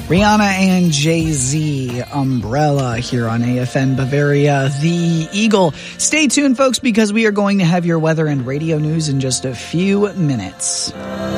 Rihanna and Jay-Z, Umbrella, here on AFN Bavaria, the Eagle. Stay tuned, folks, because we are going to have your weather and radio news in just a few minutes.